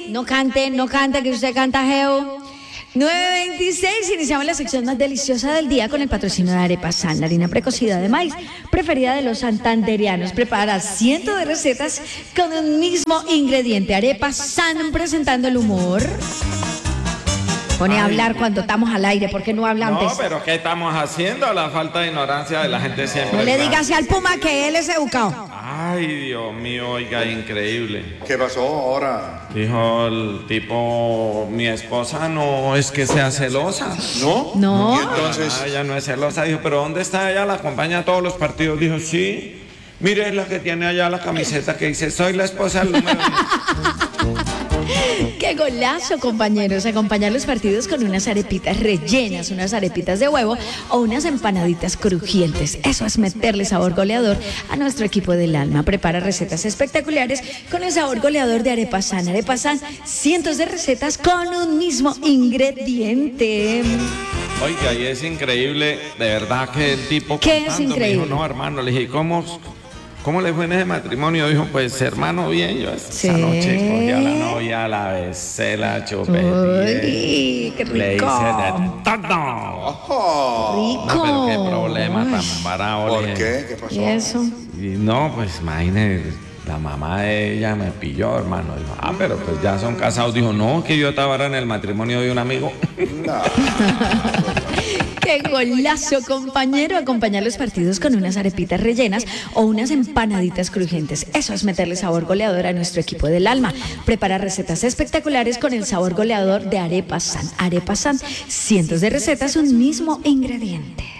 no cante, que usted canta, Geo. 9:26, iniciamos la sección más deliciosa del día con el patrocinio de Arepa San, la harina precocida de maíz preferida de los santanderianos. Prepara cientos de recetas con un mismo ingrediente. Arepa San, presentando el humor. Pone a hablar cuando estamos al aire, ¿por qué no habla antes? No, pero ¿qué estamos haciendo? La falta de ignorancia de la gente siempre. No le diga así al Puma que él es educado. Ay, Dios mío, oiga, increíble. ¿Qué pasó ahora? Dijo el tipo, mi esposa no es que sea celosa. ¿No? No. ¿Y entonces? Ella no es celosa. Dijo, ¿pero dónde está ella? ¿La acompaña a todos los partidos? Dijo, sí. Mire, es la que tiene allá la camiseta que dice, soy la esposa del número. ¡Qué golazo, compañeros! Acompañar los partidos con unas arepitas rellenas, unas arepitas de huevo o unas empanaditas crujientes. Eso es meterle sabor goleador a nuestro equipo del alma. Prepara recetas espectaculares con el sabor goleador de Arepa San. Arepa San, cientos de recetas con un mismo ingrediente. Oiga, y es increíble, de verdad que el tipo ¿Qué es contando, increíble? me dijo, no, hermano, le dije, ¿cómo le fue en ese matrimonio? Dijo, pues, hermano, bien. Yo esa noche cogí a la novia, la besé, la chupé. ¡Uy, qué Le hice rico! de todo. Oh, ¡Rico! No, pero qué problema Ay, tan bravo. ¿por le dije. qué? ¿Qué pasó? ¿y eso? Y no, pues, imagínese, la mamá de ella me pilló, hermano. Dijo, pero pues ya son casados. Dijo, no, que yo estaba ahora en el matrimonio de un amigo. No. ¡Qué golazo, compañero! Acompañar los partidos con unas arepitas rellenas o unas empanaditas crujientes. Eso es meterle sabor goleador a nuestro equipo del alma. Prepara recetas espectaculares con el sabor goleador de Arepa San. Arepa San, cientos de recetas, un mismo ingrediente.